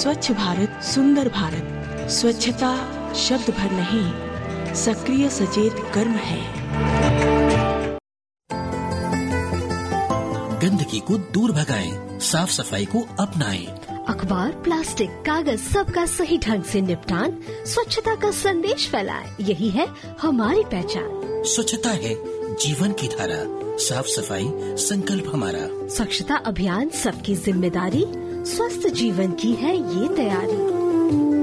स्वच्छ भारत सुंदर भारत। स्वच्छता शब्द भर नहीं, सक्रिय सचेत कर्म है। गंदगी को दूर भगाएं, साफ सफाई को अपनाएं। अखबार, प्लास्टिक, कागज सबका सही ढंग से निपटान स्वच्छता का संदेश फैलाए, यही है हमारी पहचान। स्वच्छता है जीवन की धारा, साफ सफाई संकल्प हमारा। स्वच्छता अभियान सबकी जिम्मेदारी, स्वस्थ जीवन की है ये तैयारी।